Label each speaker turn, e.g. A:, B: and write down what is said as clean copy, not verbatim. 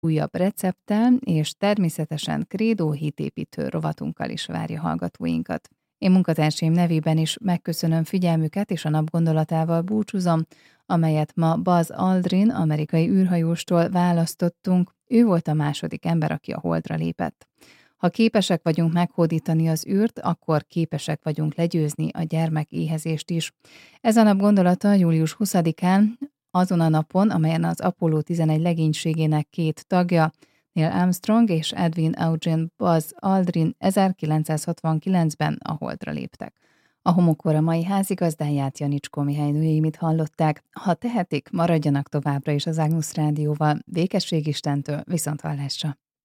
A: újabb recepttel és természetesen krédó hitépítő rovatunkkal is várja hallgatóinkat. Én munkatársaim nevében is megköszönöm figyelmüket, és a nap gondolatával búcsúzom, amelyet ma Buzz Aldrin, amerikai űrhajóstól választottunk. Ő volt a második ember, aki a Holdra lépett. Ha képesek vagyunk meghódítani az űrt, akkor képesek vagyunk legyőzni a gyermekéhezést is. Ez a nap gondolata július 20-án, azon a napon, amelyen az Apollo 11 legénységének 2 tagja, Neil Armstrong és Edwin Eugene Buzz Aldrin 1969-ben a Holdra léptek. A Homokóra mai házigazdáját, Janicskó Mihály Noémit hallották. Ha tehetik, maradjanak továbbra is az Ágnusz Rádióval. Békesség Istentől, viszonthallásra!